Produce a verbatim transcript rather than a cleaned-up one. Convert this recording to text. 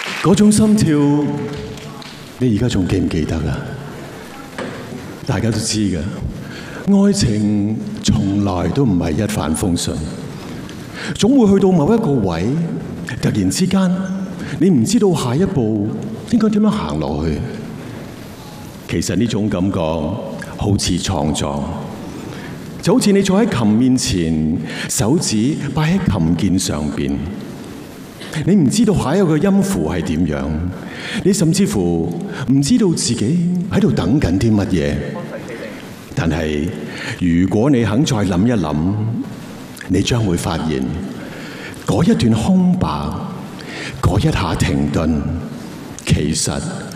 嗰種心跳，你而家仲記唔記得啊？大家都知㗎，愛情從來都唔係一帆風順，總會去到某一個位，突然之間，你唔知道下一步應該點樣行落去。其實呢種感覺好似創作，就好似你坐喺琴面前，手指擺喺琴鍵上邊。你唔知道下一個音符係點樣，你甚至乎唔知道自己喺度等緊啲乜嘢。但係如果你肯再諗一諗，你將會發現嗰一段空白，嗰一下停頓，其實